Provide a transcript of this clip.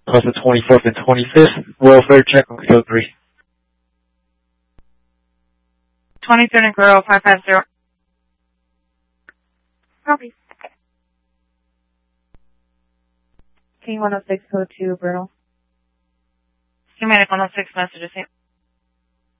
plus the 24th and 25th. Welfare check on code 3. 23rd and Guerrero 550. Copy. King 106 code 2, Bruno. Humanity 106 messages.